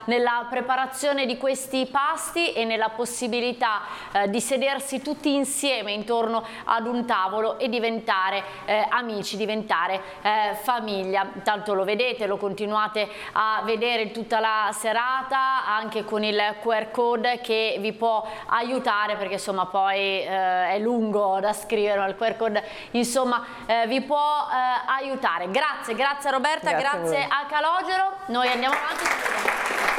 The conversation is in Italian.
nella preparazione di questi pasti e nella possibilità di sedersi tutti insieme intorno ad un tavolo e diventare amici, diventare famiglia. Tanto lo vedete, lo continuate a vedere tutta la serata anche con il QR code che vi può aiutare, perché insomma poi è lungo da scrivere, ma il QR code insomma vi può aiutare. Grazie a Roberta, grazie a Calogero. Noi andiamo avanti.